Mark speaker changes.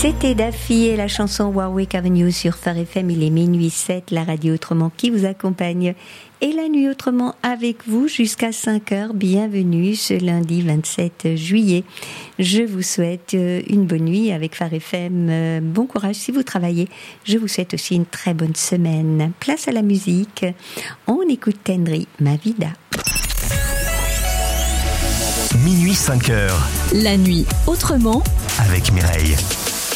Speaker 1: C'était Daffy et la chanson Warwick Avenue sur Phare FM. Il est minuit 7, la radio Autrement qui vous accompagne. Et la nuit Autrement avec vous jusqu'à 5h. Bienvenue ce lundi 27 juillet. Je vous souhaite une bonne nuit avec Phare FM. Bon courage si vous travaillez. Je vous souhaite aussi une très bonne semaine. Place à la musique. On écoute Tenri, Ma Vida.
Speaker 2: Minuit 5h.
Speaker 3: La nuit Autrement
Speaker 2: avec Mireille.